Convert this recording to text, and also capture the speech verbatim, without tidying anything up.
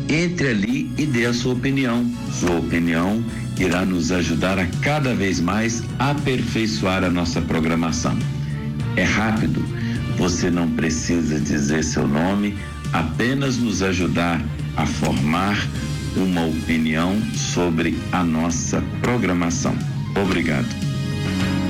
entre ali e dê a sua opinião. Sua opinião irá nos ajudar a cada vez mais aperfeiçoar a nossa programação. É rápido, você não precisa dizer seu nome, apenas nos ajudar a formar uma opinião sobre a nossa programação. Obrigado.